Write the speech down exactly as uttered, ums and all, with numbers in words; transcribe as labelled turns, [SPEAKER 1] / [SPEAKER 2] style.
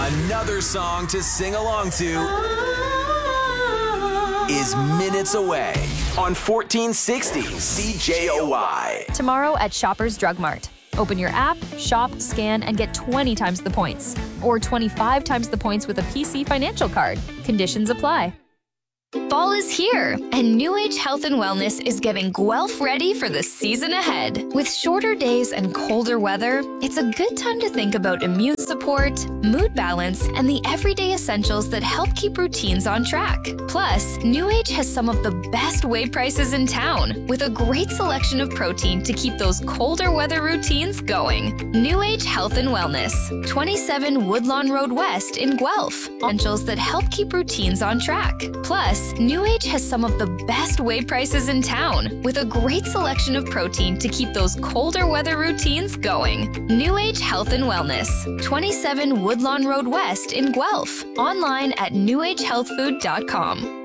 [SPEAKER 1] Another song to sing along to is Minutes Away on fourteen sixty C J O Y.
[SPEAKER 2] Tomorrow at Shoppers Drug Mart. Open your app, shop, scan, and get twenty times the points. Or twenty-five times the points with a P C financial card. Conditions apply.
[SPEAKER 3] Fall is here, and New Age Health and Wellness is getting Guelph ready for the season ahead. With shorter days and colder weather, it's a good time to think about immune support, mood balance, and the everyday essentials that help keep routines on track. Plus, New Age has some of the best whey prices in town, with a great selection of protein to keep those colder weather routines going. New Age Health and Wellness, twenty-seven Woodlawn Road West in Guelph. Essentials that help keep routines on track. Plus, New Age has some of the best whey prices in town, with a great selection of protein to keep those colder weather routines going. New Age Health and Wellness, twenty-seven Woodlawn Road West in Guelph. Online at new age health food dot com.